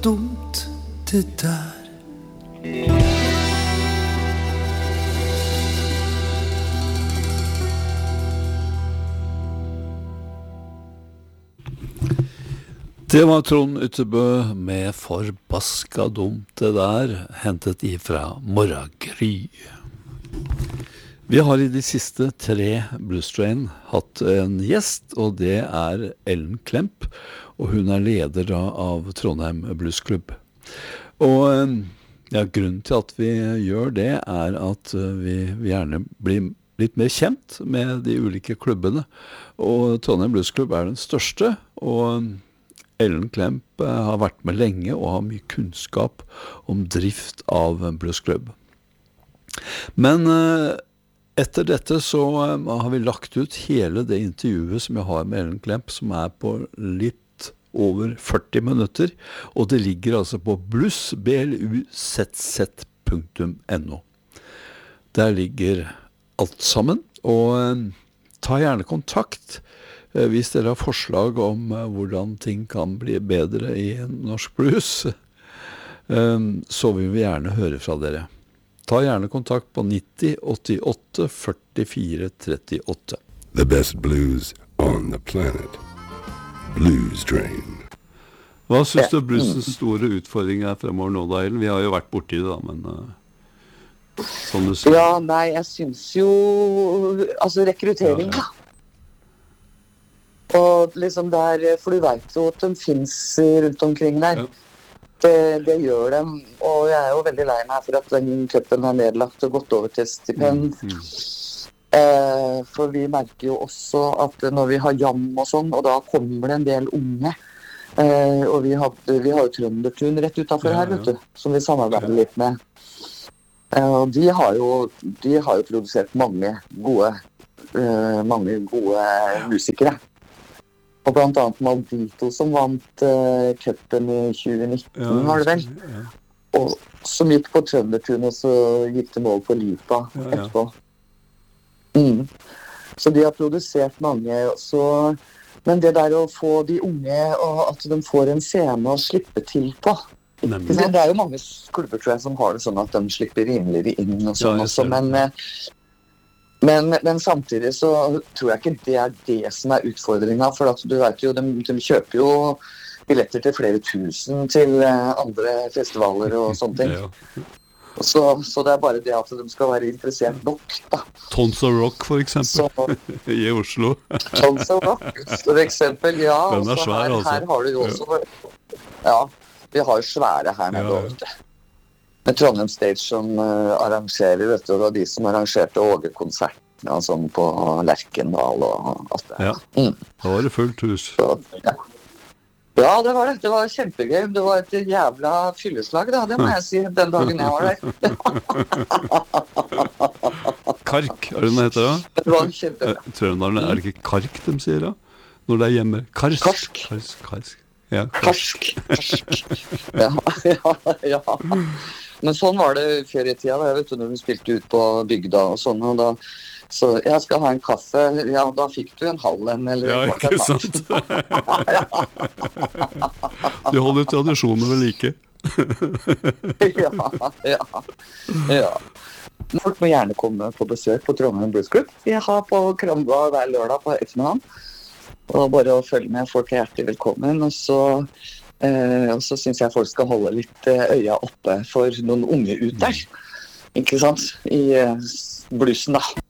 dumt det der. Det var Trond Ytterbø med Forbaska dumt det der, hentet ifra Morgengry. Vi har i de siste 3 Blues Train hatt en gjest, og det er Ellen Klemp, og hun er leder da av Trondheim Blues Club. Og ja, grunnen til at vi gjør det er at vi gjerne blir litt mer kjent med de ulike klubbene, og Trondheim Blues Club er den største, og Ellen Klemp har vært med lenge og har mye kunnskap om drift av Blues Club. Men etter dette så har vi lagt ut hele det intervjuet som jeg har med Ellen Klemp, som er på litt over 40 minutter, og det ligger altså på bluszz.no. Der ligger alt sammen, og ta gjerne kontakt hvis dere har forslag om hvordan ting kan bli bedre i norsk blues, så vil vi gjerne høre fra dere. Ta gjerne kontakt på 90 88 44 38. The best blues on the planet. Blues Train. Hva synes du bluesens store utfordring er fremover nå, da, Ellen? Vi har jo vært borti det, da, men sånn du sier. Ja, nei, jeg synes jo, altså rekruttering, da. Og liksom der, for du vet jo at de finnes rundt omkring der. Det gjør dem, og jeg er jo veldig lei meg for at den cupen er nedlagt og gått over til stipend. For vi merker jo også at når vi har jam og sånn, og da kommer det en del unge, og vi har jo Trøndertun rett utenfor her, vet du, som vi samarbeider litt med. Og de har jo produsert mange gode musikere. Og blant annet Maldito som vant cupen i 2019, var det vel? Og som gikk på Trøndertun, og så gikk de over på Lipa etterpå. Så de har produsert mange, men det der å få de unge, og at de får en scene å slippe til på. Det er jo mange klubber, tror jeg, som har det sånn at de slipper rimeligere inn og sånn også, men samtidig så tror jeg ikke det er det som er utfordringen, for at du vet jo, de kjøper jo billetter til flere tusen til andre festivaler og sånne ting. Så det er bare det at de skal være interessert nok, da. Tons of Rock, for eksempel, i Oslo. Tons of Rock, for eksempel, ja. Den er svær, altså. Her har du jo også, ja, vi har jo svære her nede, vet du. Med Trondheim Stage som arrangerer, vet du, og de som arrangerte Åge-konserten og sånn på Lerkendal og alt det. Ja, da var det fullt hus. Så, ja, det var det. Det var kjempegøy. Det var et jævla fylleslag, da. Det må jeg si, den dagen jeg var der. Kark, er det den heter da? Det var kjempegøy. Trøndalen, er det ikke kark de sier da? Når det er hjemme? Karsk. Ja, karsk. Ja. Men sånn var det før i tida, jeg vet du, når vi spilte ut på bygda og sånn, og da, så jeg skal ha en kaffe, ja, da fikk du en halv en, eller... Ja, ikke sant? Du holder tradisjoner ved like. Ja. Folk må gjerne komme på besøk på Trondheim Blues Club. Jeg har på Krambla hver lørdag på ettermiddagen, og bare å følge med, folk er hjertelig velkommen, og så synes jeg folk skal holde litt øya oppe for noen unge ut der, ikke sant, i bluesen da.